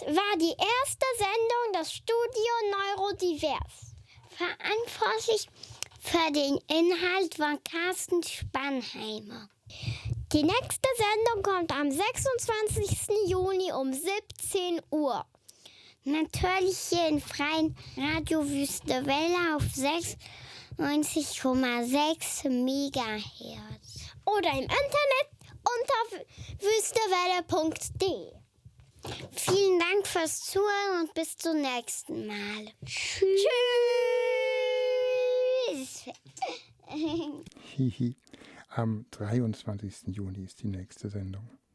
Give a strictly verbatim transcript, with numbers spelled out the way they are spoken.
war die erste Sendung des Studio Neurodivers. Verantwortlich für den Inhalt war Carsten Spannheimer. Die nächste Sendung kommt am sechsundzwanzigsten Juni um siebzehn Uhr. Natürlich hier in freien Radio Wüste Welle auf sechsundneunzig Komma sechs Megahertz. Oder im Internet unter wüstewelle punkt de. Vielen Dank fürs Zuhören und bis zum nächsten Mal. Tschüss. Hihi. Am dreiundzwanzigsten Juni ist die nächste Sendung.